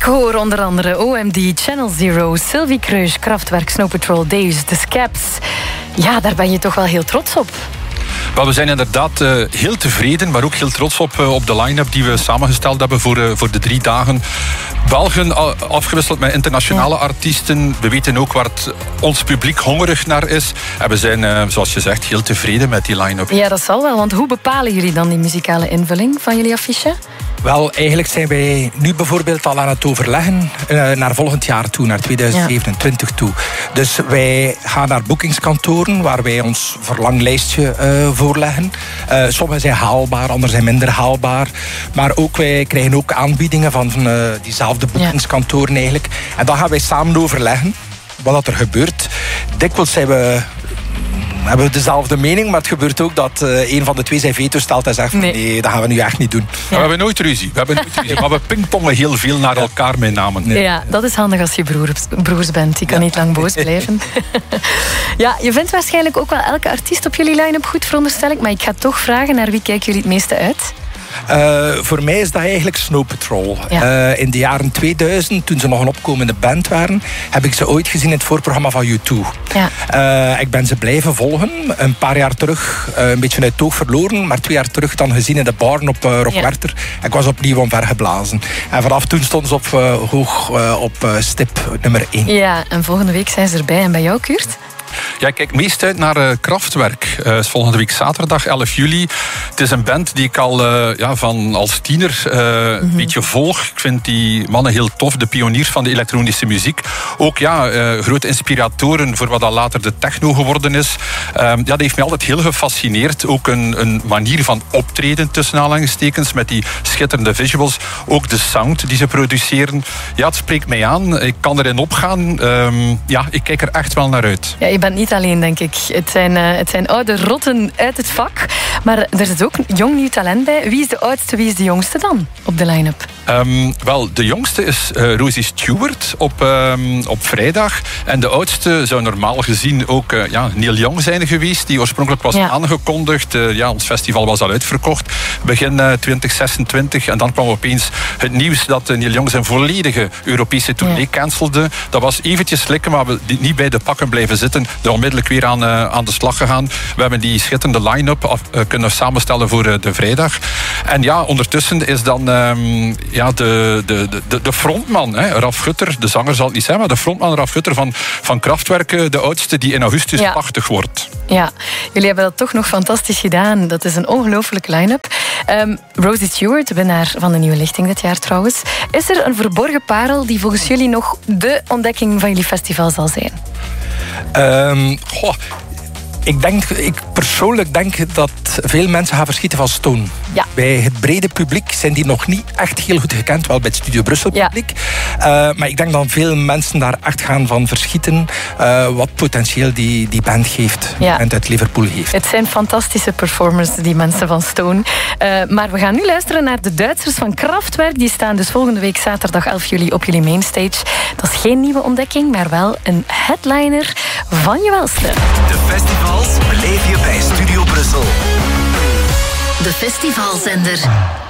hoor onder andere OMD, Channel Zero, Sylvie Kreusch, Kraftwerk, Snow Patrol, Deus, The Scaps. Ja, daar ben je toch wel heel trots op. Maar we zijn inderdaad heel tevreden, maar ook heel trots op de line-up die we samengesteld hebben voor de 3 dagen. Belgen afgewisseld met internationale artiesten. We weten ook waar ons publiek hongerig naar is. En we zijn, zoals je zegt, heel tevreden met die line-up. Ja, dat zal wel. Want hoe bepalen jullie dan die muzikale invulling van jullie affiche? Wel, eigenlijk zijn wij nu bijvoorbeeld al aan het overleggen naar volgend jaar toe, naar 2027 toe. Dus wij gaan naar boekingskantoren waar wij ons verlanglijstje voorleggen. Sommige zijn haalbaar, andere zijn minder haalbaar. Maar ook wij krijgen ook aanbiedingen van diezelfde boekingskantoren eigenlijk. En dan gaan wij samen overleggen wat er gebeurt. Dikwijls hebben we dezelfde mening, maar het gebeurt ook dat een van de twee zijn veto stelt en zegt nee, dat gaan we nu echt niet doen. Ja. We hebben nooit ruzie. Maar we pingpongen heel veel naar elkaar met namen. Ja, dat is handig als je broers bent. Je kan niet lang boos blijven. Ja, je vindt waarschijnlijk ook wel elke artiest op jullie line-up goed, veronderstel ik. Maar ik ga toch vragen, naar wie kijken jullie het meeste uit? Voor mij is dat eigenlijk Snow Patrol. Ja. In de jaren 2000, toen ze nog een opkomende band waren, heb ik ze ooit gezien in het voorprogramma van U2. Ja. Ik ben ze blijven volgen. Een paar jaar terug een beetje uit het oog verloren, maar 2 jaar terug dan gezien in de Barn op Rob Werther. Ik was opnieuw omvergeblazen. En vanaf toen stonden ze hoog op stip nummer 1. Ja, en volgende week zijn ze erbij. En bij jou, Kurt? Ja, ik kijk meest uit naar Kraftwerk. Is volgende week zaterdag, 11 juli. Het is een band die ik al als tiener een beetje volg. Ik vind die mannen heel tof, de pioniers van de elektronische muziek. Ook grote inspiratoren voor wat al later de techno geworden is. Dat heeft mij altijd heel gefascineerd. Ook een manier van optreden tussen aanhalingstekens met die schitterende visuals. Ook de sound die ze produceren. Ja, het spreekt mij aan. Ik kan erin opgaan. Ik kijk er echt wel naar uit. Ja, je bent niet alleen, denk ik. Het zijn oude rotten uit het vak. Maar er zit ook jong nieuw talent bij. Wie is de oudste, wie is de jongste dan op de line-up? Wel, de jongste is Rosie Stewart op vrijdag. En de oudste zou normaal gezien ook Neil Young zijn geweest, die oorspronkelijk was aangekondigd. Ons festival was al uitverkocht begin 2026. En dan kwam opeens het nieuws dat Neil Young zijn volledige Europese tournee cancelde. Dat was eventjes slikken, maar we niet bij de pakken blijven zitten. Er onmiddellijk weer aan de slag gegaan. We hebben die schitterende line-up kunnen samenstellen voor de vrijdag. En ondertussen is dan de frontman, Raf Gutter, de zanger zal het niet zijn, maar de frontman Raf Gutter van Kraftwerk, de oudste, die in augustus 80 wordt. Ja, jullie hebben dat toch nog fantastisch gedaan. Dat is een ongelooflijke line-up. Rosie Stewart, winnaar van de Nieuwe Lichting dit jaar trouwens. Is er een verborgen parel die volgens jullie nog de ontdekking van jullie festival zal zijn? Ik persoonlijk denk dat veel mensen gaan verschieten van Stone. Ja. Bij het brede publiek zijn die nog niet echt heel goed gekend. Wel bij het Studio Brussel publiek. Maar ik denk dat veel mensen daar echt gaan van verschieten. Wat potentieel die band geeft. En uit Liverpool heeft. Het zijn fantastische performers, die mensen van Stone. Maar we gaan nu luisteren naar de Duitsers van Kraftwerk. Die staan dus volgende week zaterdag 11 juli op jullie mainstage. Dat is geen nieuwe ontdekking, maar wel een headliner van je welste. De festivals beleef je bij Studio Brussel. De festivalzender.